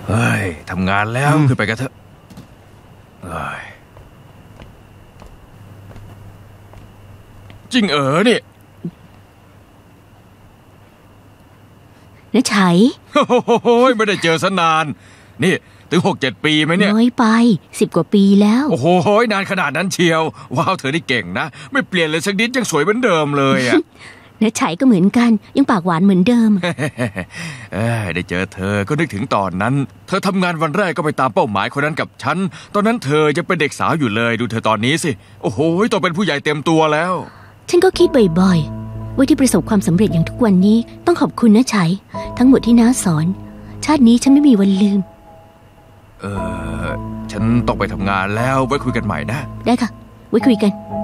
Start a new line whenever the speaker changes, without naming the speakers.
เฮ้ยทำงานแล้วขึ้นไปกันเถอะจริงนี่
น้าชัย
โอ้ยไม่ได้เจอซะนานนี่ถึง6-7 ปีไหมเนี่ย
น้อยไป10 กว่าปีแล้ว
โอ้โหนานขนาดนั้นเชียวว้าวเธอได้เก่งนะไม่เปลี่ยนเลยสักนิดยังสวยเหมือนเดิมเลยอ่ะ
น้าชัยก็เหมือนกันยังปากหวานเหมือนเดิม
ได้เจอเธอก็นึกถึงตอนนั้นเธอทำงานวันแรกก็ไปตามเป้าหมายคนนั้นกับฉันตอนนั้นเธอยังเป็นเด็กสาวอยู่เลยดูเธอตอนนี้สิโอ้โหโตเป็นผู้ใหญ่เต็มตัวแล้ว
ฉันก็คิดบ่อยๆว่าที่ประสบความสำเร็จอย่างทุกวันนี้ต้องขอบคุณน้าชัยทั้งหมดที่น้าสอนชาตินี้ฉันไม่มีวันลืม
ฉันต้องไปทำงานแล้วไว้คุยกันใหม่นะ
ได้ค่ะไว้คุยกัน